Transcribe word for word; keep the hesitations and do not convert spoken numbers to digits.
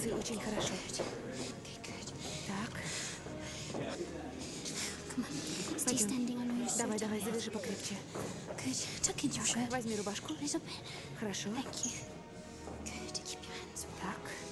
Молодцы, очень хорошо. Так, Stay standing on your давай, suit. давай, завяжи покрепче. Good. Tuck into your shirt. Возьми рубашку. A little bit. Хорошо. Thank you. Good. Keep your hands warm. Так.